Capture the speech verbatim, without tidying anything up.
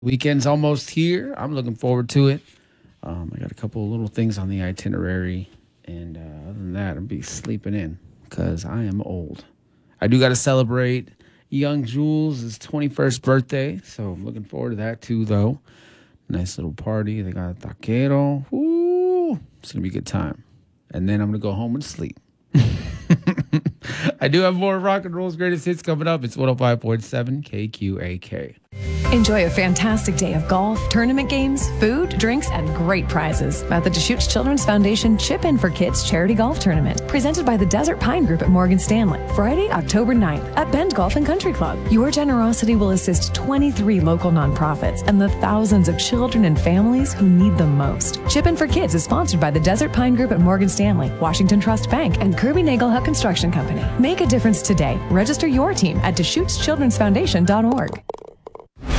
Weekend's almost here. I'm looking forward to it. Um, I got a couple of little things on the itinerary. And uh, other than that, I'll be sleeping in because I am old. I do got to celebrate young Jules' twenty-first birthday. So I'm looking forward to that too, though. Nice little party. They got a taquero. Woo! It's going to be a good time. And then I'm going to go home and sleep. I do have more Rock and Roll's greatest hits coming up. It's one oh five point seven K Q A K. Enjoy a fantastic day of golf, tournament games, food, drinks, and great prizes at the Deschutes Children's Foundation Chip In for Kids Charity Golf Tournament, presented by the Desert Pine Group at Morgan Stanley, Friday, October ninth at Bend Golf and Country Club. Your generosity will assist twenty-three local nonprofits and the thousands of children and families who need them most. Chip In for Kids is sponsored by the Desert Pine Group at Morgan Stanley, Washington Trust Bank, and Kirby Nagelhut Construction Company. Make a difference today. Register your team at Deschutes Children's Foundation dot org.